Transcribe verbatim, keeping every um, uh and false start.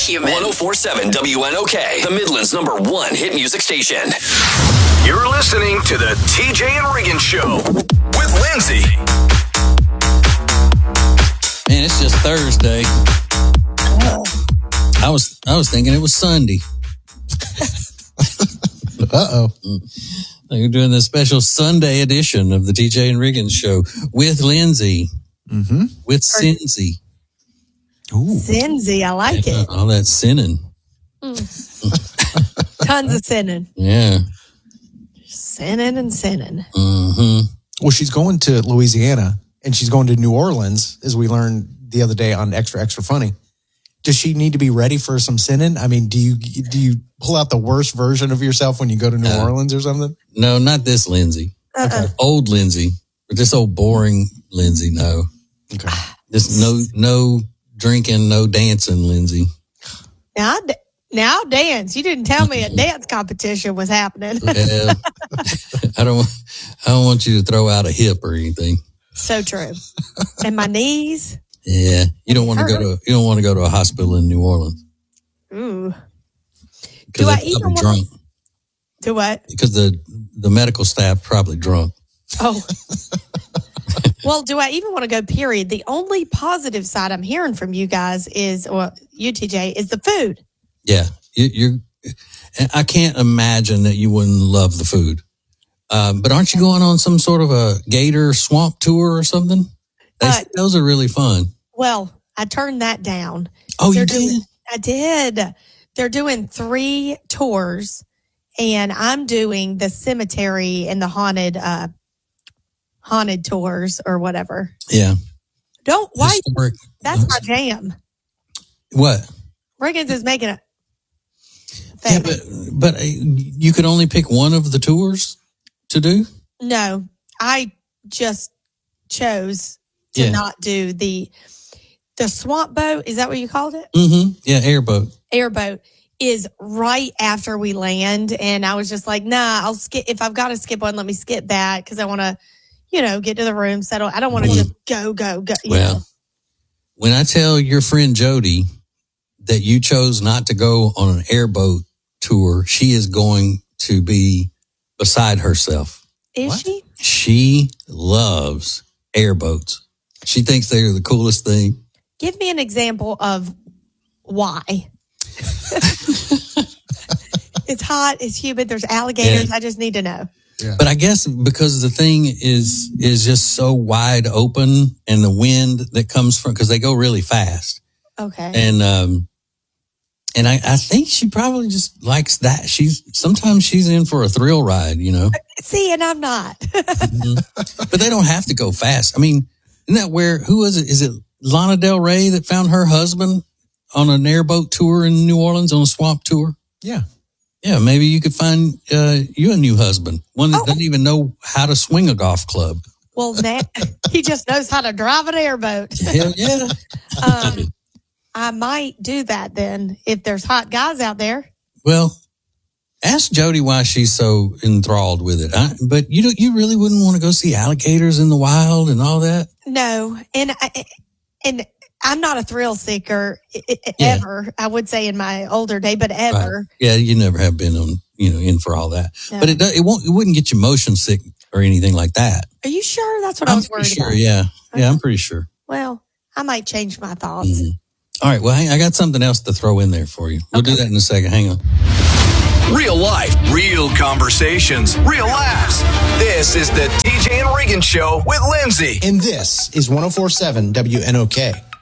human. one oh four point seven W N O K, the Midland's number one hit music station. You're listening to the T J and Regan Show with Lindsay. Man, it's just Thursday. Oh. I was I was thinking it was Sunday. Uh-oh. We're doing the special Sunday edition of the T J and Regan Show with Lindsay, Mm-hmm. with Cincy. Ooh. Cincy, I like Yeah, it. all that sinning. Tons of sinning. Yeah. Sinning and sinning. Mm-hmm. Well, she's going to Louisiana, and she's going to New Orleans, as we learned the other day on Extra Extra Funny. Does she need to be ready for some sinning? I mean, do you do you pull out the worst version of yourself when you go to New No. Orleans or something? No, not this Lindsay. Uh-uh. Old Lindsay. But this old boring Lindsay, no. Okay. This no no drinking, no dancing Lindsay. Now, I d- now I'll dance. You didn't tell me a dance competition was happening. Well, I don't I don't want you to throw out a hip or anything. So true. And my knees. Yeah. You don't want to go to you don't want to go to a hospital in New Orleans. Ooh. Because Do I they're even probably wanna- drunk. Do what? Because the the medical staff probably drunk. Oh. Well, do I even want to go, period? The only positive side I'm hearing from you guys is, or you, T J, is the food. Yeah, you, you're. I can't imagine that you wouldn't love the food. Um, but aren't you going on some sort of a gator swamp tour or something? They, Uh, those are really fun. Well, I turned that down. Oh, They're you did? doing- I did. They're doing three tours, and I'm doing the cemetery and the haunted, uh, haunted tours or whatever. Yeah. Don't why? Historic- That's my jam. What? Riggins is making it. Yeah, but but uh, you could only pick one of the tours to do. No, I just chose to Yeah. not do the the swamp boat. Is that what you called it? Mm-hmm. Yeah, airboat. Airboat is right after we land, and I was just like, nah, I'll skip. If I've got to skip one, let me skip that because I want to, you know, get to the room, settle. I don't want to Mhm. just go, go, go. you Well, know. when I tell your friend Jody that you chose not to go on an airboat tour, she is going to be beside herself. Is What? she? She loves airboats. She thinks they're the coolest thing. Give me an example of why. It's hot. It's humid. There's alligators. Yeah. I just need to know. But I guess because the thing is is just so wide open, and the wind that comes from, because they go really fast, Okay. and um, and I, I think she probably just likes that. She's sometimes she's in for a thrill ride, you know. See, and I'm not. Mhm. But they don't have to go fast. I mean, isn't that where, who was it? Is it Lana Del Rey that found her husband on an airboat tour in New Orleans, on a swamp tour? Yeah. Yeah, maybe you could find uh, you a new husband, one that Oh. doesn't even know how to swing a golf club. Well, now, he just knows how to drive an airboat. Hell yeah. Um, I might do that then if there's hot guys out there. Well, ask Jody why she's so enthralled with it. I, but you don't, you really wouldn't want to go see alligators in the wild and all that? No, and I, and I'm not a thrill seeker i- i- Yeah. ever. I would say in my older day, but ever. Right. Yeah, you never have been on, you know, in for all that. No. But it do- it won't, it wouldn't get you motion sick or anything like that. Are you sure? That's what I I'm was worried pretty sure. about. Yeah. Okay. Yeah, I'm pretty sure. Well, I might change my thoughts. Mhm. All right. Well, hang, I got something else to throw in there for you. We'll do that in a second. Hang on. Real life, real conversations, real laughs. This is the T J and Regan Show with Lindsay. And this is one oh four point seven W N O K.